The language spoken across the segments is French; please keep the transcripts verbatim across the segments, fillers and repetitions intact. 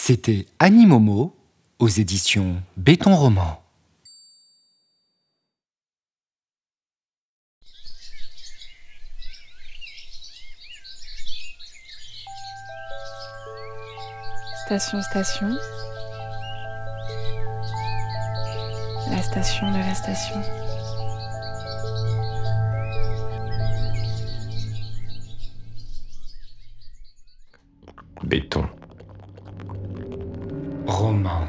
C'était Annie Momo aux éditions Béton Roman. Station, station. La station de la station. Béton. Roman.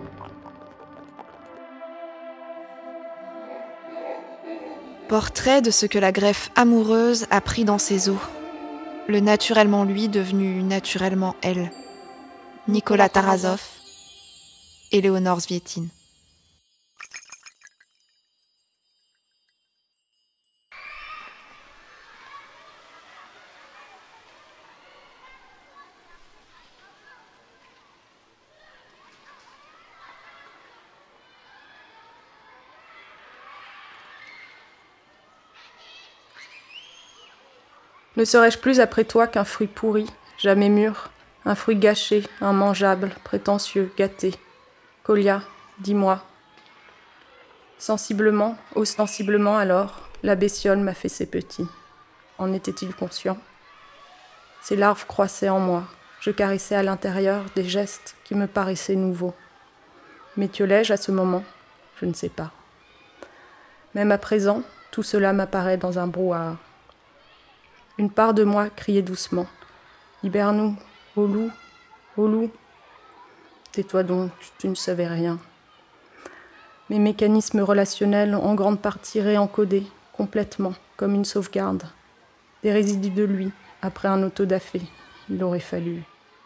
Portrait de ce que la greffe amoureuse a pris dans ses os. Le naturellement lui devenu naturellement elle. Nicolas Tarasov, Éléonore Zvietine. Ne serais-je plus après toi qu'un fruit pourri, jamais mûr, un fruit gâché, immangeable, prétentieux, gâté. Colia, dis-moi. Sensiblement, ostensiblement alors, la bestiole m'a fait ses petits. En était-il conscient ? Ces larves croissaient en moi. Je caressais à l'intérieur des gestes qui me paraissaient nouveaux. M'étiolais-je à ce moment ? Je ne sais pas. Même à présent, tout cela m'apparaît dans un brouhaha. Une part de moi criait doucement. « Libère-nous, ô loup, ô loup !» Tais-toi donc, tu ne savais rien. Mes mécanismes relationnels en grande partie réencodés, complètement, comme une sauvegarde. Des résidus de lui, après un autodafé. Il aurait fallu.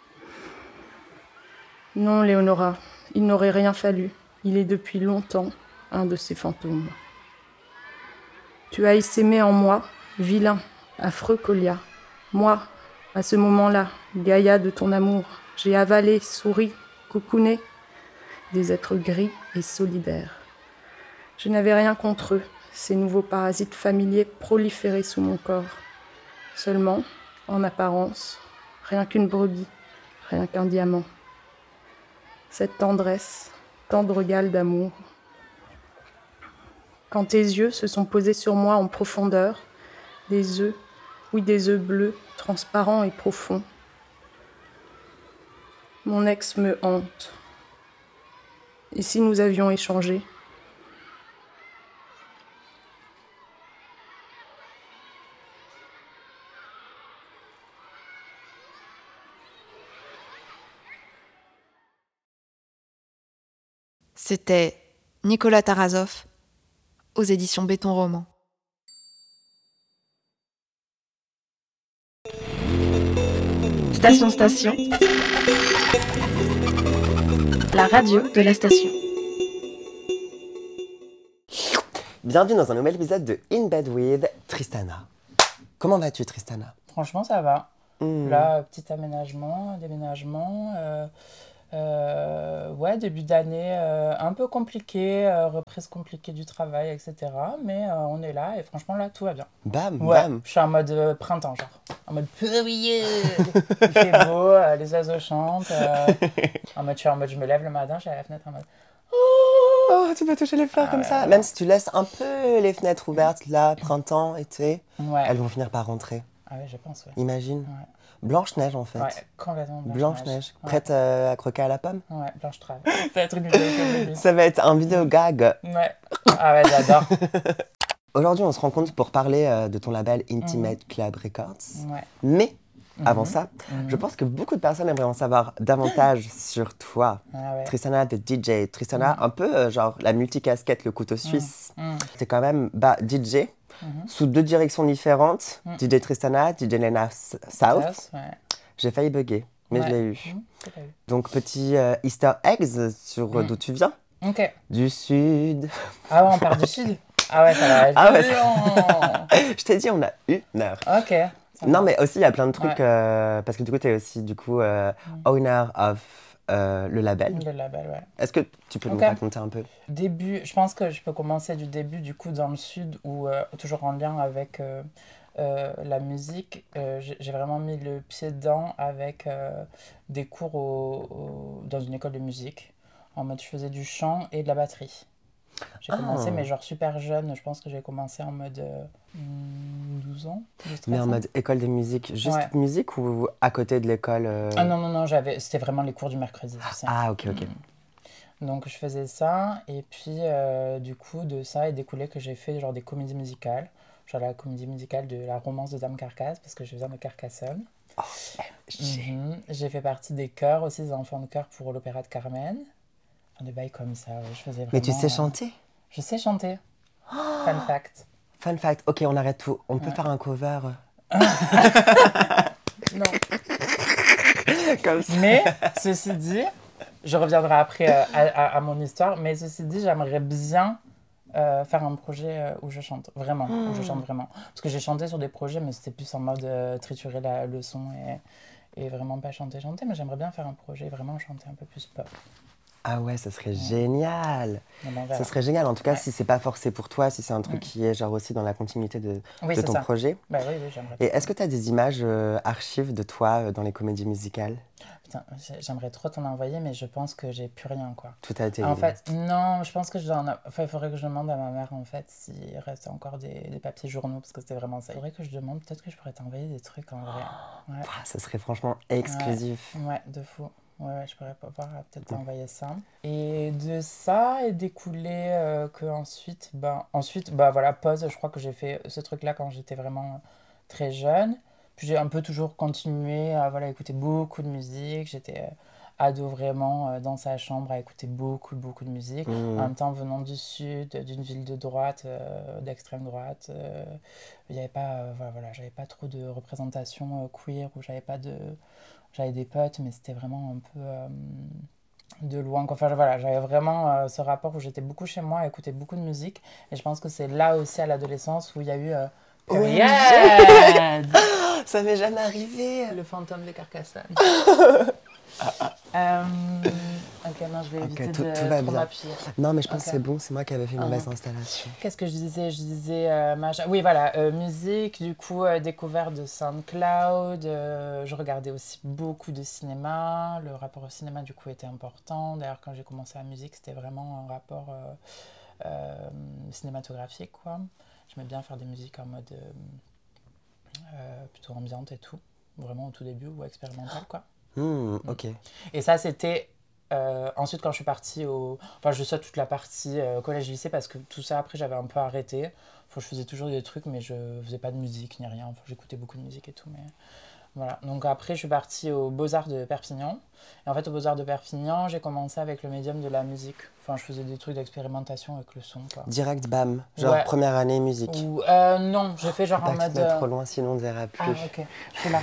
Non, Léonora, il n'aurait rien fallu. Il est depuis longtemps un de ces fantômes. Tu as essaimé en moi, vilain, affreux Colia. Moi, à ce moment-là, Gaïa de ton amour, j'ai avalé, souri, cocooné, des êtres gris et solidaires. Je n'avais rien contre eux, ces nouveaux parasites familiers proliférés sous mon corps. Seulement, en apparence, rien qu'une brebis, rien qu'un diamant. Cette tendresse, tendre gale d'amour. Quand tes yeux se sont posés sur moi en profondeur, des œufs, oui des œufs bleus, transparents et profonds. Mon ex me hante. Et si nous avions échangé ? C'était Nicolas Tarasov aux éditions Béton Roman. Station, station. La radio de la station. Bienvenue dans un nouvel épisode de In Bed with Tristana. Comment vas-tu, Tristana ? Franchement, ça va. Mmh. Là, petit aménagement, déménagement. Euh, euh, ouais, début d'année euh, un peu compliqué, euh, reprise compliquée du travail, et cetera. Mais euh, on est là et franchement, là, tout va bien. Bam, Ouais, bam. je suis en mode euh, printemps, genre. En mode oui, il fait beau, euh, les oiseaux chantent. Euh, en mode, je suis en mode, je me lève le matin, je suis à la fenêtre en mode. Oh, tu peux toucher les fleurs Ah comme ouais, ça. ouais. Même si tu laisses un peu les fenêtres ouvertes, là, printemps, été, Ouais. elles vont finir par rentrer. Ah ouais, je pense, ouais. Imagine. Ouais. Blanche-Neige, en fait. Ouais, complètement Blanche-Neige. Blanche-Neige. Ouais. Prête euh, à croquer à la pomme ? Ouais, Blanche-Trave. Ça va être une vidéo comme le Ça va être un vidéo gag. Ouais. Ah ouais, j'adore. Aujourd'hui, on se rencontre pour parler euh, de ton label Intimate Mhm. Club Records. Ouais. Mais, avant Mhm. ça, Mhm. je pense que beaucoup de personnes aimeraient en savoir davantage sur toi. Ah ouais. Tristana de D J. Tristana, Mhm. un peu euh, genre la multicasquette, le couteau suisse. Mhm. C'est quand même bah, D J, Mhm. sous deux directions différentes. Mhm. D J Tristana, D J Lena S- South. South, ouais. J'ai failli bugger, mais Ouais. je l'ai eu. Mhm, c'est pas eu. Donc, petit euh, Easter eggs sur euh, Mhm. d'où tu viens. Ok. Du sud. Ah ouais, on part du sud. Ah ouais, ça va être Ah ouais, long. Je t'ai dit, on a une heure. Ok. ça Non, va. mais aussi, il y a plein de trucs, Ouais. euh, parce que du coup, tu es aussi, du coup, euh, Mhm. owner of euh, le label. Le label, ouais. Est-ce que tu peux Ok. nous raconter un peu ? Début, je pense que je peux commencer du début, du coup, dans le sud, où euh, toujours en lien avec euh, euh, la musique, euh, j'ai j'ai vraiment mis le pied dedans avec euh, des cours au- au- dans une école de musique. En mode, je faisais du chant et de la batterie. J'ai Ah. commencé, mais genre super jeune. Je pense que j'ai commencé en mode euh, hmm, douze ans. douze, Mais en treize ans. mode école de musique, juste Ouais. musique ou à côté de l'école euh, Ah non, non, non, j'avais... c'était vraiment les cours du mercredi, tu sais. Ah, ok, ok. Mm. Donc je faisais ça, et puis euh, du coup, de ça est découlé que j'ai fait genre des comédies musicales. Genre la comédie musicale de La Romance de Dame Carcasse, parce que je viens de Carcassonne. Oh, j'ai... Mhm. J'ai fait partie des chœurs aussi, des enfants de chœur pour l'opéra de Carmen. Enfin, des bails comme ça, ouais. Je faisais vraiment... Mais tu sais euh, chanter? Je sais chanter. Fun fact. Fun fact, ok, on arrête tout. On peut Ouais. faire un cover Non. comme ça. Mais, ceci dit, je reviendrai après euh, à, à- à mon histoire, mais ceci dit, j'aimerais bien euh, faire un projet euh, où je chante, vraiment, où je chante vraiment. Parce que j'ai chanté sur des projets, mais c'était plus en mode euh, triturer la, le son et, et vraiment pas chanter, chanter, mais j'aimerais bien faire un projet, vraiment chanter un peu plus pop. Ah ouais, ça serait génial. Non, mais on verra. Ça serait génial. En tout cas, Ouais. si c'est pas forcé pour toi, si c'est un truc Mm. qui est genre aussi dans la continuité de, Oui, de c'est ton ça. projet. Bah oui, oui, j'aimerais Et bien. est-ce que tu as des images euh, archives de toi euh, dans les comédies musicales? Putain, j'ai- j'aimerais trop t'en envoyer, mais je pense que j'ai plus rien, quoi. Tout a été En éliminé. fait, non, je pense que je dois en a- enfin, il faudrait que je demande à ma mère, en fait, s'il reste encore des, des papiers journaux, parce que c'était vraiment ça. Il faudrait que je demande, peut-être que je pourrais t'envoyer des trucs en vrai. Ouais, Ah, ça serait franchement exclusif. ouais, de fou. Ouais, ouais, je pourrais pas voir, euh, peut-être t'envoyer ça. Et de ça est découlé euh, que ensuite, ben, ensuite, bah voilà, pause, je crois que j'ai fait ce truc-là quand j'étais vraiment très jeune. Puis j'ai un peu toujours continué à voilà, écouter beaucoup de musique. J'étais euh, ado vraiment euh, dans sa chambre à écouter beaucoup, beaucoup de musique. Mmh. En même temps, venant du sud, d'une ville de droite, euh, d'extrême droite, euh, il y avait pas, euh, voilà, voilà, j'avais pas trop de représentation euh, queer, ou j'avais pas de... J'avais des potes, mais c'était vraiment un peu euh, de loin, quoi. Enfin, voilà, j'avais vraiment euh, ce rapport où j'étais beaucoup chez moi à écouter beaucoup de musique. Et je pense que c'est là aussi, à l'adolescence, où il y a eu... Euh, O M G Période Ça m'est jamais arrivé. Le fantôme de Carcassonne. euh, ok, non, je vais Ok, éviter tout- de tout va trop bien. m'appuyer. Non, mais je pense Ok. que c'est bon, c'est moi qui avais fait une Ah. mauvaise installation. Qu'est-ce que je disais? Je disais euh, machin- Oui, voilà, euh, musique, du coup, euh, découverte de SoundCloud. euh, je regardais aussi beaucoup de cinéma. Le rapport au cinéma, du coup, était important. D'ailleurs, quand j'ai commencé la musique, c'était vraiment un rapport euh, euh, cinématographique, quoi. J'aimais bien faire des musiques en mode euh, euh, plutôt ambiante et tout. Vraiment au tout début, ou expérimental, quoi. Hmm, ok. Et ça, c'était euh, ensuite quand je suis partie au... Enfin, je sais toute la partie euh, collège-lycée, parce que tout ça, après, j'avais un peu arrêté. Enfin, je faisais toujours des trucs, mais je faisais pas de musique ni rien. Enfin, j'écoutais beaucoup de musique et tout, mais... Voilà. Donc après, je suis partie aux Beaux-Arts de Perpignan. Et en fait, aux Beaux-Arts de Perpignan, j'ai commencé avec le médium de la musique. Enfin, je faisais des trucs d'expérimentation avec le son, quoi. Direct, bam. Genre Ouais. première année musique. Ou... Euh, non, j'ai fait genre Faut pas en que tu mode... te mettes euh, trop loin, sinon on ne verra plus. Ah, ok, je suis là.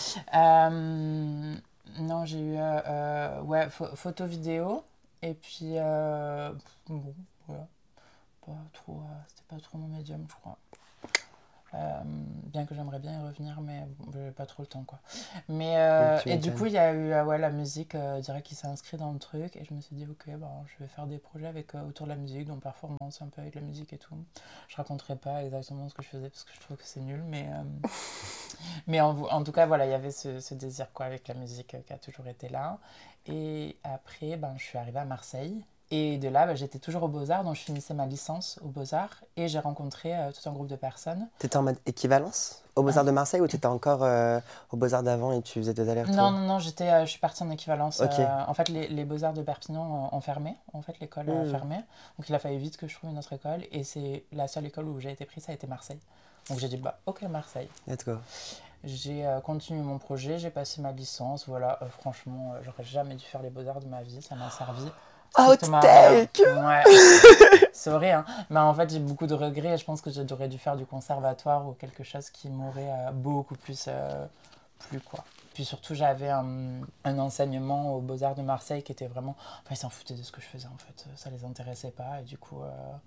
Euh, non, j'ai eu euh, euh, ouais, pho- photo vidéo, et puis euh, bon, voilà, pas trop, euh, c'était pas trop mon médium, je crois. Euh, bien que j'aimerais bien y revenir, mais bon, j'ai pas trop le temps, quoi. Mais euh, Tu et du m'étonnes. coup, il y a eu euh, ouais, la musique euh, direct qui s'est inscrite dans le truc, et je me suis dit ok, bon, je vais faire des projets avec euh, autour de la musique, donc performance un peu avec la musique et tout. Je raconterai pas exactement ce que je faisais parce que je trouve que c'est nul, mais euh, mais en, en tout cas, voilà, il y avait ce, ce désir, quoi, avec la musique euh, qui a toujours été là. Et après, ben, je suis arrivée à Marseille. Et de là, ben, j'étais toujours aux Beaux-Arts, donc je finissais ma licence aux Beaux-Arts. Et j'ai rencontré euh, tout un groupe de personnes. T'étais en mode équivalence aux Beaux-Arts de Marseille ou t'étais encore euh, aux Beaux-Arts d'avant et tu faisais des allers-retours? Non, non, non, j'étais, euh, je suis partie en équivalence. Ok. Euh, en fait, les, les Beaux-Arts de Perpignan euh, ont fermé. En fait, l'école a Mm. fermé. Donc, il a fallu vite que je trouve une autre école. Et c'est la seule école où j'ai été prise, ça a été Marseille. Donc, j'ai dit, bah, ok, Marseille. Let's go. J'ai euh, continué mon projet, j'ai passé ma licence. Voilà, euh, franchement, euh, j'aurais jamais dû faire les Beaux-Arts de ma vie. Ça m'a servi. strictement à rien. Outtake. Ouais. C'est vrai, hein. Mais en fait, j'ai beaucoup de regrets. Je pense que j'aurais dû faire du conservatoire ou quelque chose qui m'aurait euh, beaucoup plus euh, plu, quoi. Puis surtout, j'avais un, un enseignement aux Beaux-Arts de Marseille qui était vraiment... Enfin, ils s'en foutaient de ce que je faisais, en fait. Ça les intéressait pas. Et du coup, euh,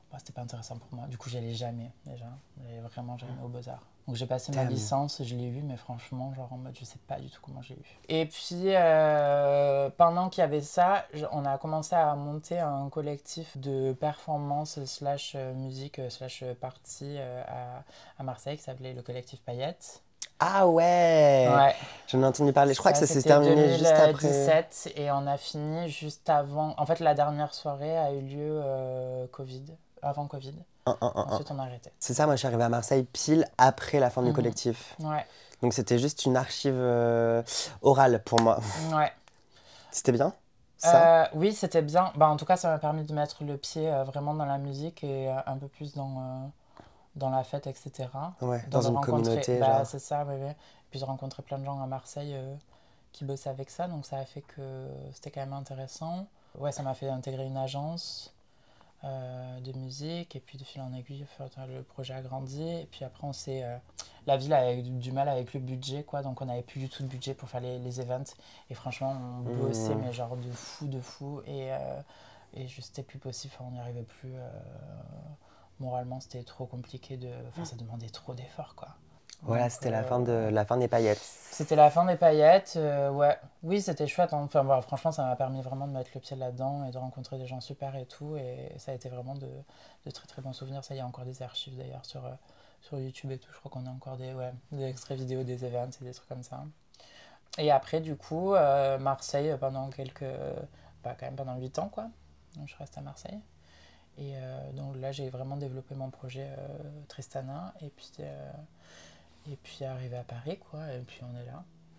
bah, c'était pas intéressant pour moi. Du coup, j'y allais jamais, déjà. J'allais vraiment jamais aux Beaux-Arts. Donc j'ai passé Damn. ma licence, je l'ai eu, mais franchement, genre en mode, je sais pas du tout comment j'ai eu. Et puis, euh, pendant qu'il y avait ça, je- on a commencé à monter un collectif de performance slash euh, musique euh, slash euh, party euh, à, à Marseille qui s'appelait le collectif Paillettes. Ah ouais, Ouais. j'en ai entendu parler. Je crois que ça s'est c'était terminé juste après. deux mille dix-sept et on a fini juste avant. En fait, la dernière soirée a eu lieu euh, Covid, avant Covid. Un, un, un, un. Ensuite, on a arrêté. C'est ça, moi je suis arrivée à Marseille pile après la fin du Mhm. collectif. Ouais, Donc c'était juste une archive euh, orale pour moi. ouais. C'était bien ça Euh, oui, c'était bien. Bah, en tout cas, ça m'a permis de mettre le pied euh, vraiment dans la musique et euh, un peu plus dans, euh, dans la fête, et cetera. Ouais, Dans dans de une rencontrer- communauté, bah, genre. c'est ça, ouais, ouais. Puis j'ai rencontré plein de gens à Marseille euh, qui bossaient avec ça, donc ça a fait que c'était quand même intéressant. Ouais, ça m'a fait intégrer une agence euh, de musique, et puis de fil en aiguille, enfin, le projet a grandi. Et puis après, on s'est, euh, la ville avait du, du mal avec le budget, quoi, donc on n'avait plus du tout de budget pour faire les, les events. Et franchement, on bossait, Mmh. mais genre de fou, de fou. Et, euh, et juste, c'était plus possible, enfin, on n'y arrivait plus. euh, moralement, c'était trop compliqué, de, enfin, ça demandait trop d'efforts, quoi. Voilà, Donc, c'était la, euh, fin de, la fin des paillettes. C'était la fin des paillettes, euh, ouais. Oui, c'était chouette, hein. Enfin, bah, franchement, ça m'a permis vraiment de mettre le pied là-dedans et de rencontrer des gens super et tout. Et ça a été vraiment de, de très très bons souvenirs. Ça, il y a encore des archives d'ailleurs sur, euh, sur YouTube et tout. Je crois qu'on a encore des, ouais, des extraits vidéo des events et des trucs comme ça. Et après, du coup, euh, Marseille pendant quelques... Bah, quand même pendant huit ans, quoi. Donc, je reste à Marseille. Et euh, donc là, j'ai vraiment développé mon projet euh, Tristana. Et puis... Euh, Et puis arrivé à Paris, quoi, et puis on est là.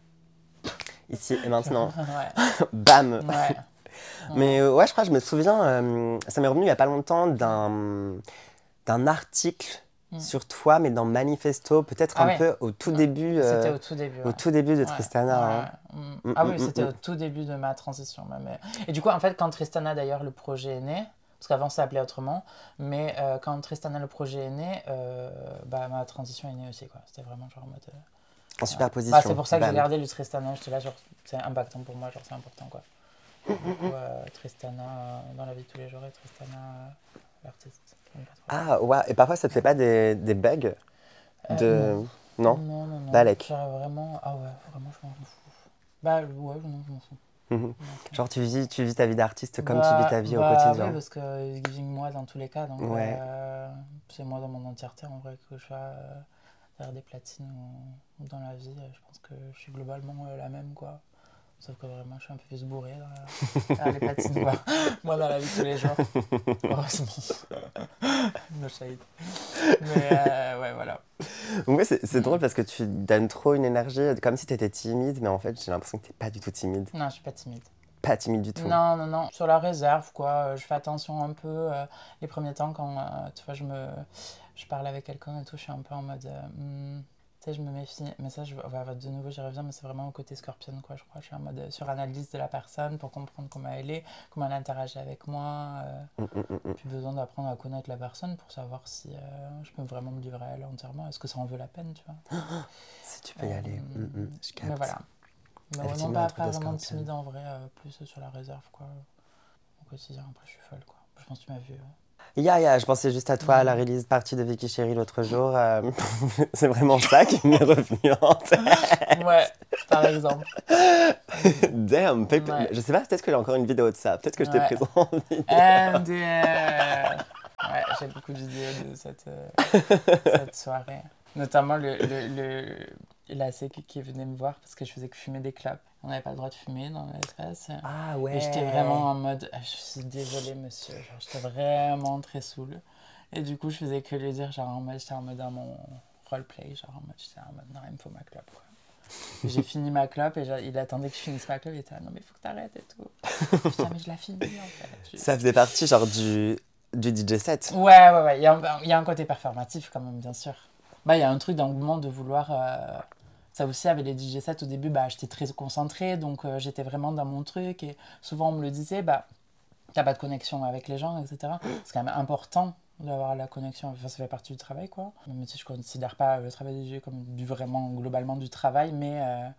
Ici et maintenant. Ouais. Bam Ouais. Mais euh, ouais, je crois que je me souviens, euh, ça m'est revenu il n'y a pas longtemps d'un, d'un article Mm. sur toi, mais dans Manifesto, peut-être Ah un ouais. peu au tout Non, début. euh, C'était au tout début. au Ouais. tout début de Ouais, Tristana. ouais, hein. ouais. Mm. Mm, Ah mm, oui, mm, c'était mm. au tout début de ma transition. Même. Et du coup, en fait, quand Tristana, d'ailleurs, le projet est né, parce qu'avant ça s'appelait autrement, mais euh, quand Tristana, le projet est né, euh, bah, ma transition est née aussi, quoi. C'était vraiment genre en mode... euh, En superposition. Bah, c'est pour ça que Bam. j'ai gardé le Tristana, j'étais là, genre, c'est impactant pour moi, genre, c'est important, quoi. Du coup, euh, Tristana euh, dans la vie de tous les jours et Tristana euh, l'artiste. J'aime pas trop. Ah ouais, et parfois ça te fait pas des, des bugs Euh, de... Non, Non, non, non. Balek. Genre vraiment, ah ouais, vraiment, je m'en fous. Bah ouais, non, je m'en fous. Mhm. Donc, Genre tu vis, tu vis ta vie d'artiste comme bah, tu vis ta vie bah, au quotidien. Oui, parce que it's giving moi dans tous les cas, donc Ouais. euh, c'est moi dans mon entièreté, en vrai, que je sois euh, derrière des platines ou, ou dans la vie, euh, je pense que je suis globalement euh, la même, quoi. Sauf que vraiment, je suis un peu plus bourré dans la... derrière les platines, quoi. Moi, dans la vie de tous les jours. Heureusement. No shade. Mais euh, ouais, voilà. Ouais, c'est, c'est drôle parce que tu donnes trop une énergie, comme si tu étais timide, mais en fait j'ai l'impression que tu pas du tout timide. Non, je suis pas timide. Pas timide du tout. Non, non, non. Sur la réserve, quoi. Euh, Je fais attention un peu euh, les premiers temps quand, euh, tu vois, je me... Je parle avec quelqu'un et tout, je suis un peu en mode... euh, hmm, tu sais, je me méfie. Mais ça, je... enfin, de nouveau, j'y reviens, mais c'est vraiment au côté scorpion, quoi, je crois. Je suis en mode euh, suranalyse de la personne pour comprendre comment elle est, comment elle interagit avec moi. Euh... Mm, mm, mm, mm. Puis besoin d'apprendre à connaître la personne pour savoir si euh, je peux vraiment me livrer à elle entièrement. Est-ce que ça en vaut la peine, tu vois. Si tu peux y aller. Euh, Mm, mm, je capte. Mais voilà. Mais ouais, non, Effectivement, pas, un truc pas de vraiment scorpion. timide en vrai, euh, plus sur la réserve, quoi. Au quotidien, après, je suis folle, quoi. Je pense que tu m'as vu. euh. Ya, ya, je pensais juste à toi, à la release partie de Vicky Chéri l'autre jour. euh, c'est vraiment ça qui m'est revenu en tête. Ouais, par exemple. Damn, paper- Ouais. je sais pas, peut-être qu'il y a encore une vidéo de ça. Peut-être que je t'ai Ouais. pris en vidéo. And, euh, ouais, j'ai beaucoup de vidéos de cette, euh, cette soirée. Notamment le, le, le, la sécu qui venait me voir parce que je faisais que fumer des clopes. On n'avait pas le droit de fumer dans l'espace. Ah ouais. Et j'étais vraiment en mode, ah, je suis désolée monsieur, genre, j'étais vraiment très saoule. Et du coup, je faisais que lui dire, genre en mode, j'étais en mode dans mon roleplay, genre en mode, j'étais en mode, non, il me faut ma clope, quoi. Et j'ai fini ma clope et genre, il attendait que je finisse ma clope, il était là, non mais il faut que t'arrêtes et tout. Je disais, mais je la finis en fait. Je- Ça faisait partie genre du, du D J set. Ouais, ouais, ouais, il y, a un- il y a un côté performatif quand même, bien sûr. Bah, il y a un truc d'engouement de vouloir... euh, Ça aussi, avec les D J sets, au début, bah, j'étais très concentrée, donc euh, j'étais vraiment dans mon truc. Et souvent, on me le disait, bah, t'as pas de connexion avec les gens, et cetera. C'est quand même important d'avoir la connexion, enfin, ça fait partie du travail, quoi. Même si je considère pas le travail des D J comme du, vraiment, globalement, du travail, mais, euh,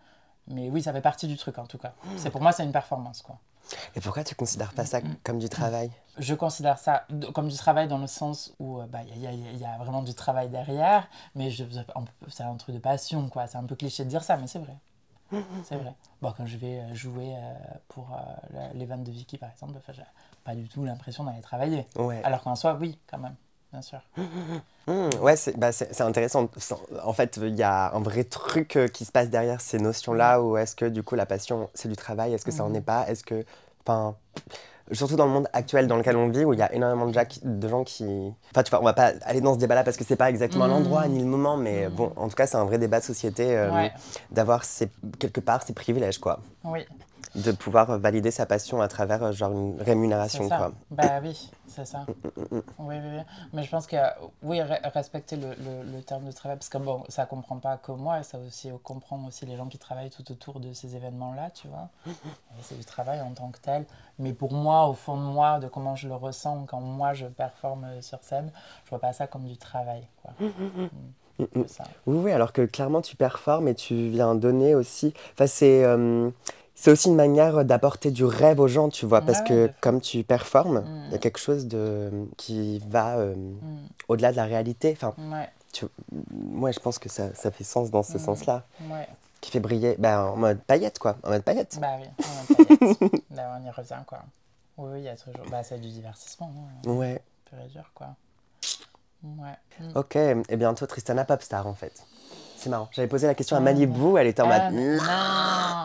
mais oui, ça fait partie du truc en tout cas. C'est, pour moi, c'est une performance, quoi. Et pourquoi tu considères pas ça comme du travail? Je considère ça de- comme du travail dans le sens où il bah, y, a, y, a, y a vraiment du travail derrière, mais je, on peut- c'est un truc de passion, quoi. C'est un peu cliché de dire ça, mais c'est vrai. C'est vrai. Bon, quand je vais euh, jouer euh, pour euh, la- l'event de Vicky, par exemple, enfin, j'ai pas du tout l'impression d'aller travailler. Ouais. Alors qu'en soi, oui, quand même, bien sûr. Mmh, ouais, c'est bah, c'est- c'est intéressant. Sans- En fait, il y a un vrai truc euh, qui se passe derrière ces notions-là, où est-ce que du coup la passion c'est du travail, est-ce que ça en est pas, est-ce que, enfin, surtout dans le monde actuel dans lequel on vit, où il y a énormément de gens qui, de gens qui, enfin, tu vois, on va pas aller dans ce débat-là parce que c'est pas exactement Mmh. l'endroit ni le moment, mais Mmh. bon, en tout cas, c'est un vrai débat de société euh, Ouais. d'avoir ses, quelque part ses privilèges, quoi, Oui, de pouvoir euh, valider sa passion à travers euh, genre une c'est rémunération, ça. quoi. Bah oui, c'est ça. Oui, oui, oui. Mais je pense que, oui, re- respecter le, le, le terme de travail, parce que bon, ça comprend pas que moi, ça aussi comprend aussi les gens qui travaillent tout autour de ces événements-là, tu vois. Et c'est du travail en tant que tel. Mais pour moi, au fond de moi, de comment je le ressens quand moi je performe sur scène, je vois pas ça comme du travail, quoi. Mm. C'est ça. Oui, oui, alors que clairement tu performes et tu viens donner aussi. Enfin, c'est euh, c'est aussi une manière d'apporter du rêve aux gens, tu vois, parce Ouais, ouais, que de fou. comme tu performes, il y a Mm. quelque chose de qui va euh, Mm. au-delà de la réalité. Enfin, Ouais. tu, moi, je pense que ça, ça fait sens dans ce Mm. sens-là, Ouais. qui fait briller, ben, en mode paillette, quoi, en mode paillette. Bah oui, on va pas y être. Là, on y revient, quoi. Oui, oui, il y a toujours. Bah, c'est du divertissement, hein. Ouais. Pur et dur, quoi. Ouais. Mm. Ok, et bientôt Tristana Popstar en fait. C'est marrant. J'avais posé la question à Ah, Malibu, elle était en mode Ah, non. non.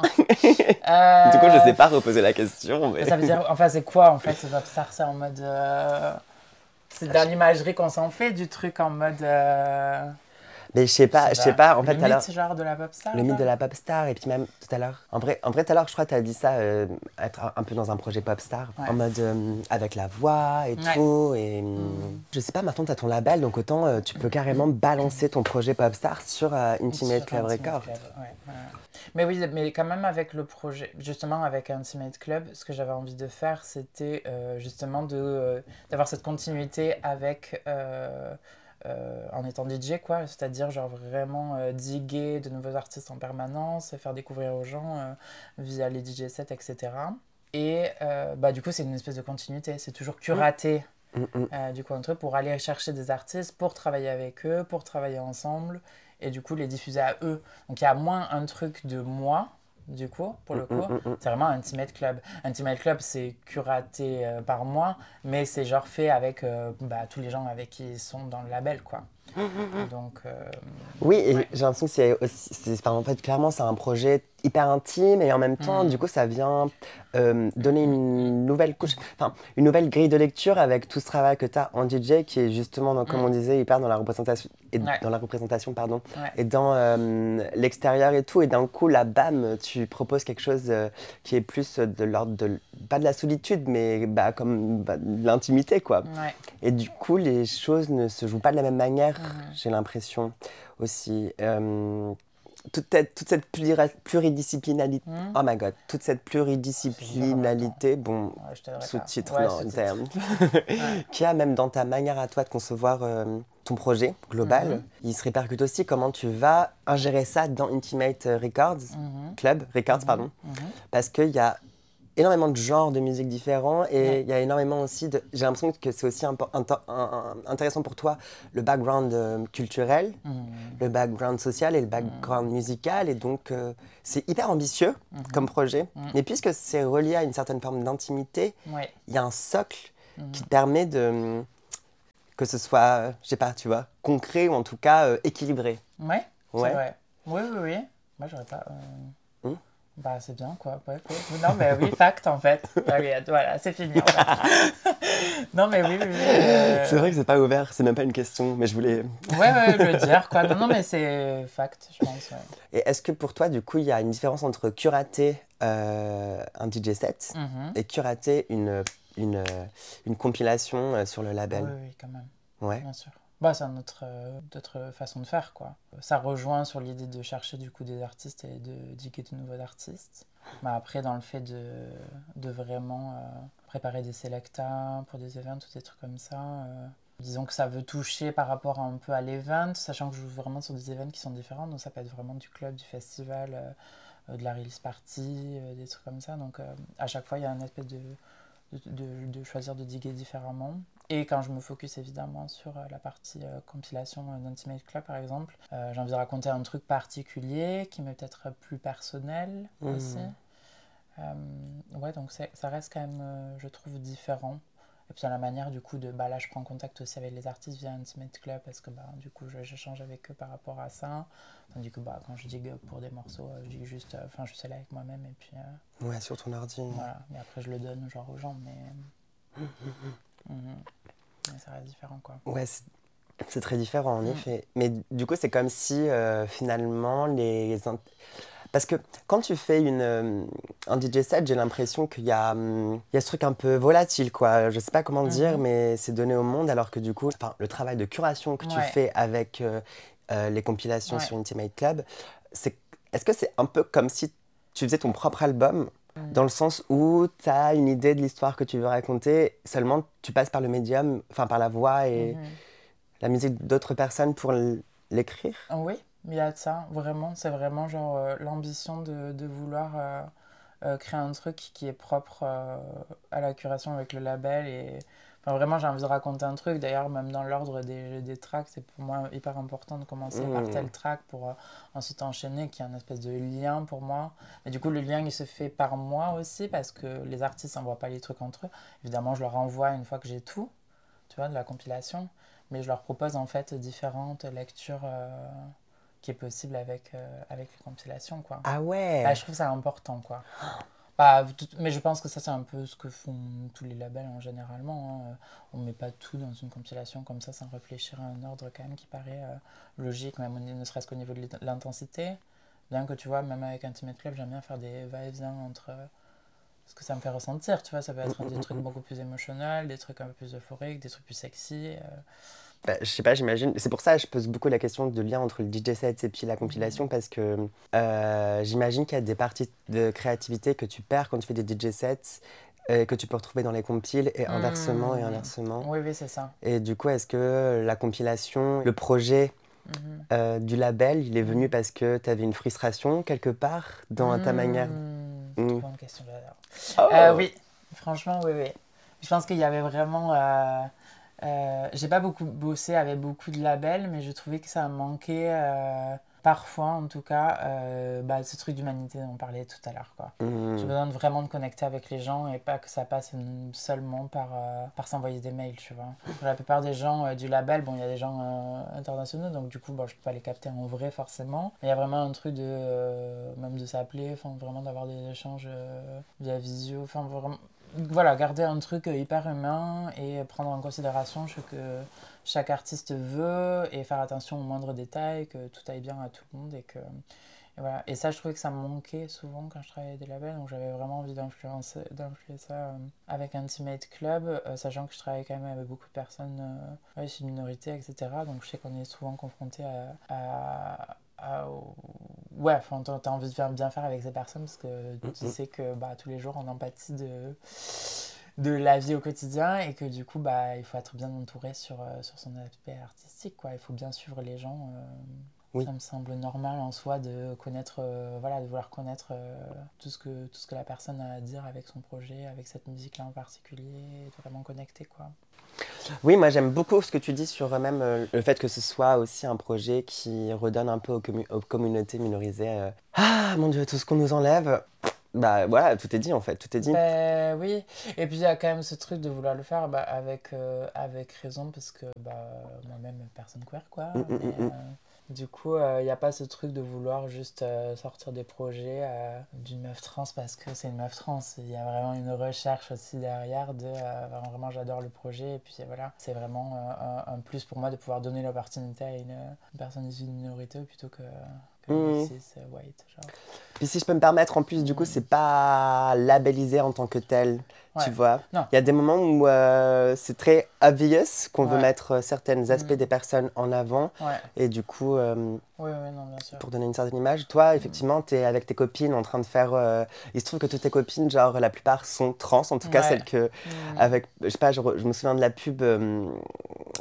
Du coup, je Euh, sais pas reposer la question, mais. Ça veut dire. Enfin, c'est quoi, en fait, Popstar? C'est en mode. euh, C'est dans l'imagerie qu'on s'en fait, du truc en mode. euh, Mais je sais pas, je sais pas. En Le fait, tout à l'heure. mythe, genre, de la pop star, Le mythe genre. de la pop star, et puis même tout à l'heure. En vrai, en vrai tout à l'heure, je crois que tu as dit ça, euh, être un, un peu dans un projet pop star, Ouais. en mode euh, avec la voix et Ouais. tout. Et hum, je sais pas, maintenant tu as ton label, donc autant euh, tu peux carrément balancer ton projet pop star sur euh, Intimate Sur Club Intimate Records. Club, ouais, ouais. Mais oui, mais quand même avec le projet, justement avec Intimate Club, ce que j'avais envie de faire, c'était euh, justement de, euh, d'avoir cette continuité avec, euh, euh, en étant D J, quoi, c'est-à-dire genre vraiment euh, diguer de nouveaux artistes en permanence, faire découvrir aux gens euh, via les D J sets, et cetera. Et euh, bah, du coup, c'est une espèce de continuité, c'est toujours curaté. Hum, hum. Euh, du coup, un truc pour aller chercher des artistes, pour travailler avec eux, pour travailler ensemble, et du coup les diffuser à eux. Donc il y a moins un truc de moi, du coup, pour le coup. Hum, hum, hum. C'est vraiment Intimate Club. Intimate Club, c'est curaté euh, par moi, mais c'est genre fait avec euh, bah, tous les gens avec qui ils sont dans le label, quoi. Donc, euh, Oui, et ouais. j'ai l'impression que c'est aussi. c'est- enfin, en fait, clairement, c'est un projet hyper intime et en même temps, Mm. du coup, ça vient euh, donner une nouvelle couche, enfin, une nouvelle grille de lecture avec tout ce travail que tu as en D J qui est justement, dans, comme Mm. on disait, hyper dans la représentation, et Ouais. dans la représentation pardon, Ouais. et dans euh, l'extérieur et tout. Et d'un coup, là, bam, tu proposes quelque chose euh, qui est plus de l'ordre de. Pas de la solitude, mais bah, comme bah, de l'intimité, quoi. Ouais. Et du coup, les choses ne se jouent pas de la même manière, Mhm. j'ai l'impression aussi. Euh, toute, cette, toute cette pluri- pluridisciplinalité, Mm. oh my god, toute cette pluridisciplinalité, bon, Ouais, je t'aiderai pas. sous-titre, Ouais, non, sous-titre. terme, Ouais. qu'il y a même dans ta manière à toi de concevoir euh, ton projet global, Mhm. il se répercute aussi comment tu vas ingérer ça dans Intimate Records, Mhm. Club Records, Mhm. pardon, Mhm. parce qu'il y a énormément de genres de musique différents et Ouais. il y a énormément aussi de... J'ai l'impression que c'est aussi impo- into- un- un- intéressant pour toi le background euh, culturel, Mhm. le background social et le background musical et donc euh, c'est hyper ambitieux Mhm. comme projet. Mhm. Mais puisque c'est relié à une certaine forme d'intimité, Ouais. il y a un socle Mhm. qui te permet de... que ce soit, euh, je sais pas, tu vois, concret ou en tout cas euh, équilibré. Ouais, Ouais. c'est vrai. Oui, oui, oui. Moi, j'aurais pas. euh, Hmm. Bah, c'est bien, quoi. Ouais, ouais. Non, mais oui, fact, en fait. Ah oui, voilà, c'est fini, en fait. Non, mais oui, oui, oui. euh, C'est vrai que c'est pas ouvert, c'est même pas une question, mais je voulais... Ouais, ouais, le dire, quoi. Non, non, mais c'est fact, je pense, ouais. Et est-ce que pour toi, du coup, il y a une différence entre curater euh, un D J set Mhm. et curater une, une, euh, une compilation euh, sur le Oui, label? oui, quand même, Ouais. bien sûr. Bah, c'est une autre, euh, d'autres façons de faire, quoi. Ça rejoint sur l'idée de chercher, du coup, des artistes et de diguer de nouveaux artistes. Mais après, dans le fait de, de vraiment euh, préparer des selectas pour des events ou des trucs comme ça, euh, disons que ça veut toucher par rapport un peu à l'event, sachant que je joue vraiment sur des events qui sont différents, donc ça peut être vraiment du club, du festival, euh, euh, de la release party, euh, des trucs comme ça. Donc euh, à chaque fois, il y a un aspect de, de, de, de choisir de diguer différemment. Et quand je me focus évidemment sur euh, la partie euh, compilation euh, d'Intimate Club par exemple, euh, j'ai envie de raconter un truc particulier qui m'est peut-être plus personnel Mmh. aussi. Euh, ouais, donc c'est, ça reste quand même, euh, je trouve, différent. Et puis dans la manière du coup de, bah là je prends contact aussi avec les artistes via Intimate Club parce que bah du coup je, j'échange avec eux par rapport à ça. Tandis que bah quand je digue pour des morceaux, euh, je dis juste, enfin euh, je suis là avec moi-même et puis euh, Ouais, sur ton ordi. voilà. Mais après je le donne genre aux gens, mais, mmh. mais ça reste différent quoi. Ouais, c'est, c'est très différent en Mmh. effet. Mais du coup, c'est comme si euh, finalement les... int- Parce que quand tu fais une, euh, un D J set, j'ai l'impression qu'il y a, hum, il y a ce truc un peu volatile, quoi. Je sais pas comment dire, Mhm. mais c'est donné au monde, alors que du coup, enfin, le travail de curation que tu Ouais. fais avec euh, euh, les compilations Ouais. sur Intimate Club, c'est, est-ce que c'est un peu comme si tu faisais ton propre album, Mhm. dans le sens où tu as une idée de l'histoire que tu veux raconter, seulement tu passes par le médium, enfin par la voix et Mhm. la musique d'autres personnes pour l- l'écrire? Oui, il y a de ça, vraiment. C'est vraiment genre euh, l'ambition de, de vouloir euh, euh, créer un truc qui est propre euh, à la curation avec le label. Et enfin, vraiment, j'ai envie de raconter un truc. D'ailleurs, même dans l'ordre des, des tracks, c'est pour moi hyper important de commencer par tel Mmh. track pour euh, ensuite enchaîner, qui est un espèce de lien pour moi. Mais du coup, le lien, il se fait par moi aussi parce que les artistes n'envoient pas les trucs entre eux. Évidemment, je leur envoie une fois que j'ai tout, tu vois, de la compilation. Mais je leur propose en fait différentes lectures euh, qui est possible avec, euh, avec les compilations, quoi. Ah Bah, ouais! je trouve ça important, quoi. Bah, tout- mais je pense que ça, c'est un peu ce que font tous les labels en généralement, hein. On ne met pas tout dans une compilation comme ça sans réfléchir à un ordre quand même qui paraît euh, logique, même au- ne serait-ce qu'au niveau de l'int- l'intensité. Bien que tu vois, même avec Intimate Club, j'aime bien faire des va-et-vient entre euh, ce que ça me fait ressentir, tu vois. Ça peut être des trucs beaucoup plus émotionnels, des trucs un peu plus euphoriques, des trucs plus sexy. euh, Bah, je sais pas, j'imagine. C'est pour ça que je pose beaucoup la question de lien entre le D J set et puis la compilation, parce que euh, j'imagine qu'il y a des parties de créativité que tu perds quand tu fais des D J sets, euh, que tu peux retrouver dans les compiles, et inversement, et Hmm. inversement. Oui, oui, c'est ça. Et du coup, est-ce que la compilation, le projet Mhm. euh, du label, il est venu Mhm. parce que tu avais une frustration quelque part dans ta manière? Hmm, Mm. Trop bonne question, j'adore. Oh! Euh, oui, franchement, oui, oui. Je pense qu'il y avait vraiment. euh, euh, j'ai pas beaucoup bossé avec beaucoup de labels, mais je trouvais que ça manquait, euh, parfois en tout cas, euh, bah, ce truc d'humanité dont on parlait tout à l'heure, quoi. Mm. J'ai besoin de vraiment de connecter avec les gens et pas que ça passe seulement par, euh, par s'envoyer des mails, tu vois. Pour la plupart des gens euh, du label, bon, il y a des gens euh, internationaux, donc du coup, bon, je peux pas les capter en vrai forcément. Mais il y a vraiment un truc de, euh, même de s'appeler, enfin, vraiment d'avoir des échanges euh, via visio, enfin, vraiment, voilà, garder un truc euh, hyper humain et prendre en considération ce que chaque artiste veut et faire attention aux moindres détails, que tout aille bien à tout le monde et que... Et, voilà. Et ça, je trouvais que ça me manquait souvent quand je travaillais des labels, donc j'avais vraiment envie d'influencer, d'influer ça euh, avec Intimate Club, euh, sachant que je travaillais quand même avec beaucoup de personnes euh, ouais, issues de minorités, et cetera. Donc je sais qu'on est souvent confronté à... à, à au... Ouais, enfin, t'as, t'as envie de faire, bien faire avec ces personnes parce que tu sais que bah, tous les jours on empathie de, de la vie au quotidien et que du coup bah, il faut être bien entouré sur, euh, sur son aspect artistique, quoi. Il faut bien suivre les gens. Euh... Oui. Ça me semble normal en soi de connaître, euh, voilà, de vouloir connaître euh, tout, ce que, tout ce que la personne a à dire avec son projet, avec cette musique-là en particulier, et de vraiment connecter, quoi. Oui, moi j'aime beaucoup ce que tu dis sur euh, même euh, le fait que ce soit aussi un projet qui redonne un peu aux, commu- aux communautés minorisées. euh, Ah mon Dieu, tout ce qu'on nous enlève. Bah voilà, tout est dit en fait, tout est dit. Ben oui, et puis il y a quand même ce truc de vouloir le faire bah, avec, euh, avec raison, parce que bah, moi-même, personne queer, quoi. Mm, mm, Mais, mm, mm. euh, du coup, il euh, n'y a pas ce truc de vouloir juste euh, sortir des projets euh, d'une meuf trans parce que c'est une meuf trans. Il y a vraiment une recherche aussi derrière de euh, vraiment j'adore le projet, et puis voilà, c'est vraiment euh, un, un plus pour moi de pouvoir donner l'opportunité à une, une personne issue d'une minorité plutôt que, que Mm. cis, white, genre. Puis si je peux me permettre, en plus, du coup, Mm. c'est pas labellisé en tant que tel, Ouais. tu vois. Non. Il y a des moments où euh, c'est très obvious qu'on veut Ouais. mettre euh, certains aspects Mm. des personnes en avant. Ouais. Et du coup, euh, Oui, oui, non, bien sûr. pour donner une certaine image, toi, effectivement, tu es avec tes copines en train de faire... euh, il se trouve que toutes tes copines, genre, la plupart sont trans, en tout cas Ouais. celles que... Mm. Avec, je sais pas, je, re- je me souviens de la pub... euh,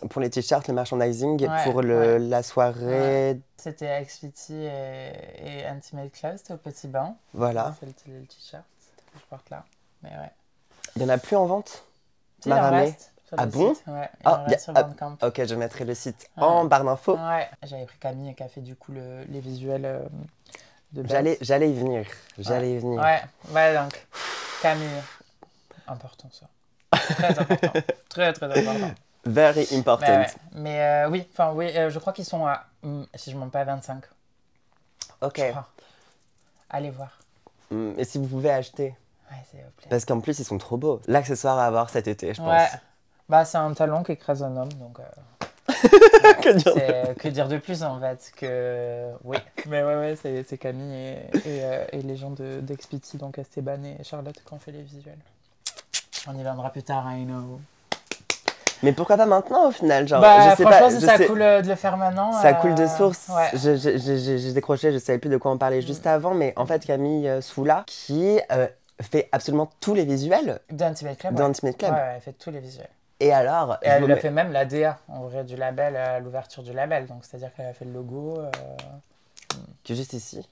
pour les t-shirts, le merchandising, Ouais, pour le, ouais. la soirée. C'était Xfinity et, et Intimate Club, c'était au Petit Bain. Voilà. C'est le, le t-shirt que je porte là. Mais ouais. Il n'y en a plus en vente? Si, il en Maramé. reste sur le Ah bon? site. Ouais, il Ah, en y a- reste sur ah, Bandcamp. Ok, je mettrai le site Ouais. en barre d'infos. Ouais, j'avais pris Camille qui a fait du coup le, les visuels euh, de base. J'allais, j'allais y venir. J'allais Ouais. y venir. Ouais, ouais, donc Camille. Important ça. Très important. Très, très important. Very important. Mais, ouais. Mais euh, oui, enfin oui, euh, je crois qu'ils sont à, hum, si je ne monte pas, à vingt-cinq. Ok. Je crois. Allez voir. Hum, Et si vous pouvez acheter? Ouais, c'est plaît. Parce qu'en plus, ils sont trop beaux. L'accessoire à avoir cet été, je pense. Ouais. Bah, c'est un talon qui écrase un homme, donc. Euh, Que dire de- c'est, que dire de plus en fait que. Oui. Mais ouais, ouais, c'est, c'est Camille et, et, euh, et les gens de, d'Expiti, donc Esteban et Charlotte, qui ont fait les visuels. On y viendra plus tard, I know. Mais pourquoi pas maintenant au final, genre, Bah, je sais franchement, pas, si je ça sais- coule euh, de le faire maintenant. ça euh, coule de source. Ouais. Je- je- je- je- J'ai décroché, je savais plus de quoi on parlait juste avant, mais en fait Camille euh, Soula qui euh, fait absolument tous les visuels D'Intimate Club. dans ouais. Intimate Club. Ouais, ouais, elle fait tous les visuels. Et alors, Et je elle vous a mets- fait même la D A en vrai du label, à l'ouverture du label. Donc c'est-à-dire qu'elle a fait le logo. Euh... qui est juste ici.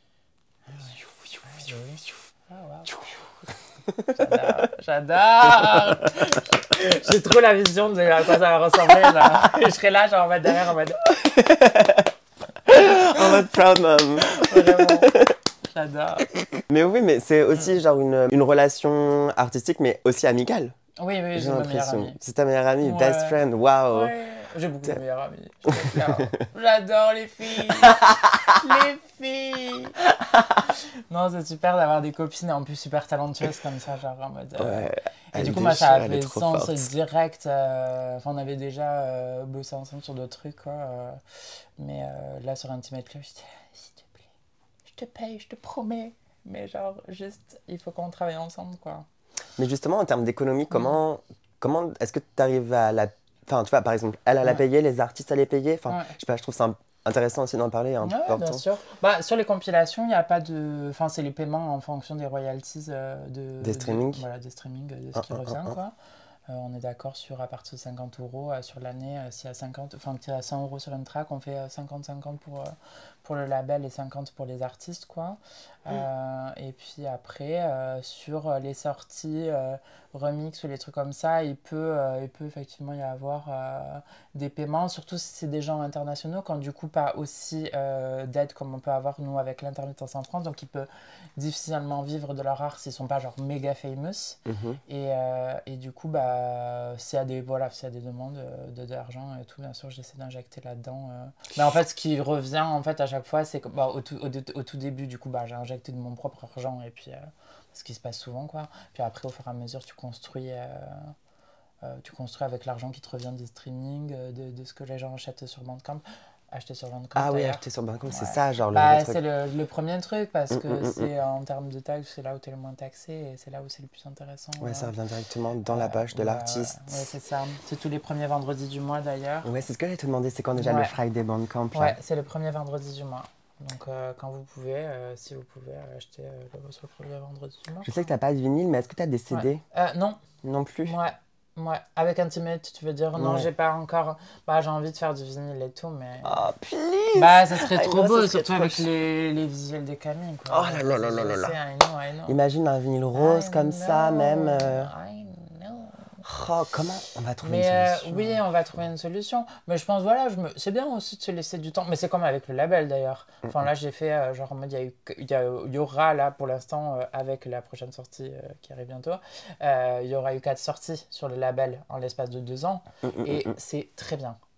Ah, wow. J'adore, j'adore. J'ai trop la vision de à quoi ça va ressembler là. Je serai là genre en mode derrière en mode En mode proud mom. vraiment. J'adore. Mais oui, mais c'est aussi genre une, une relation artistique, mais aussi amicale. Oui, oui, J'ai j'ai ma meilleure l'impression. amie. C'est ta meilleure amie, Ouais. best friend, waouh. Ouais, j'ai beaucoup de meilleures amies. Je te plains. J'adore les filles. Les filles. Non, c'est super d'avoir des copines en plus super talentueuses comme ça, genre en mode. euh, Ouais. Et Elle du coup, moi, ça déchire, a elle est fait trop sens forte. direct. euh, Enfin, on avait déjà euh, bossé ensemble sur d'autres trucs, quoi. euh, Mais euh, là, sur Intimate Club, j'étais là, s'il te plaît, je te paye, je te promets. Mais genre, juste, il faut qu'on travaille ensemble, quoi. Mais justement, en termes d'économie, comment, comment est-ce que tu arrives à la... Enfin, tu vois, par exemple, elle, à la Ouais. payer, les artistes à les payer. Enfin, Ouais. je sais pas, je trouve ça intéressant aussi d'en parler, Ouais, important. bien sûr. Bah, sur les compilations, il n'y a pas de... Enfin, c'est les paiements en fonction des royalties euh, de... Des de- streamings. Voilà, des streamings, de ce Un, qui un, revient, un, un. quoi. Euh, on est d'accord sur à partir de cinquante euros euh, sur l'année. Euh, s'il y a cinquante... Enfin, qu'il y a cent euros sur une track, on fait euh, cinquante cinquante pour, euh, pour le label et cinquante pour les artistes, quoi. Euh, et puis après, euh, sur les sorties euh, remix ou les trucs comme ça, il peut, euh, il peut effectivement y avoir euh, des paiements, surtout si c'est des gens internationaux, quand du coup pas aussi euh, d'aide comme on peut avoir nous avec l'intermittence en France, donc ils peuvent difficilement vivre de leur art s'ils sont pas genre méga famous. Mhm. Et, euh, et du coup, bah, s'il y a des, voilà, s'il y a des demandes euh, de, d'argent et tout, bien sûr, j'essaie d'injecter là-dedans. euh. Mais en fait, ce qui revient en fait à chaque fois, c'est que bah, au, tout, au, dé- au tout début, du coup, bah, j'ai injecté de mon propre argent et puis euh, ce qui se passe souvent, quoi. Puis après, au fur et à mesure, tu construis, euh, euh, tu construis avec l'argent qui te revient des streamings, euh, de, de ce que les gens achètent sur Bandcamp. Acheter sur Bandcamp. Ah oui, d'ailleurs. acheter sur Bandcamp, c'est Ouais. ça, genre le, Bah, le truc. c'est le, le premier truc parce Mm, que mm, mm, c'est euh, en termes de taxes, c'est là où tu es le moins taxé et c'est là où c'est le plus intéressant. Ouais, euh. ça revient directement dans la Euh, poche de ouais, l'artiste. Ouais, ouais, c'est ça. C'est tous les premiers vendredis du mois d'ailleurs. Ouais, c'est ce que j'allais te demander, c'est quand déjà le Ouais. Friday Bandcamp là. Ouais, c'est le premier vendredi du mois. Donc euh, quand vous pouvez, euh, si vous pouvez euh, acheter euh, le sur le premier vendredi du mois. Je sais que t'as pas de vinyle, mais est-ce que t'as des C D? Ouais. Euh, non, Non plus. ouais, ouais. Avec Intimate, tu veux dire? Non, Ouais. j'ai pas encore. Bah, j'ai envie de faire du vinyle et tout, mais. Oh, please! Bah, ça serait I trop know, ça beau, serait surtout trop avec chou- les, les visuels des Camille, quoi. Oh là là là là là là. Je sais, I know, I know. Imagine un vinyle rose I comme ça, know, même. euh, I know. Oh, comment on va trouver Mais une euh, solution? oui, on va trouver une solution. Mais je pense, voilà, je me... c'est bien aussi de se laisser du temps. Mais c'est comme avec le label d'ailleurs. Enfin, là, j'ai fait, euh, genre en mode, il y, a eu que- il y, a- il y aura là pour l'instant, euh, avec la prochaine sortie euh, qui arrive bientôt, euh, il y aura eu quatre sorties sur le label en l'espace de deux ans. Mm, mm, Et mm, mm. c'est très bien.